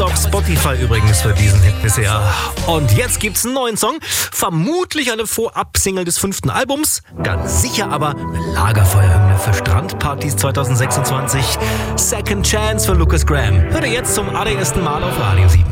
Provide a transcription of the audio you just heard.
auf Spotify übrigens für diesen Hit bisher. Und jetzt gibt's einen neuen Song, vermutlich eine Vorab-Single des 5. Albums, ganz sicher aber eine Lagerfeuerhymne für Strandpartys 2026. Second Chance für Lukas Graham. Hört ihr jetzt zum allerersten Mal auf Radio 7.